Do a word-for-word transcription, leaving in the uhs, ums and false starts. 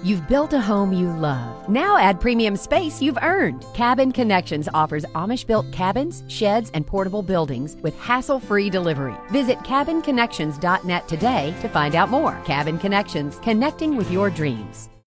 You've built a home you love. Now add premium space you've earned. Cabin Connections offers Amish-built cabins, sheds, and portable buildings with hassle-free delivery. Visit cabin connections dot net today to find out more. Cabin Connections, connecting with your dreams.